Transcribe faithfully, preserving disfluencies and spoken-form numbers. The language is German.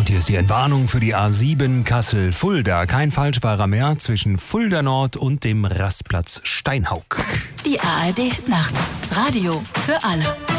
Und hier ist die Entwarnung für die A sieben Kassel-Fulda. Kein Falschfahrer mehr zwischen Fulda Nord und dem Rastplatz Steinhaug. Die A R D Nacht. Radio für alle.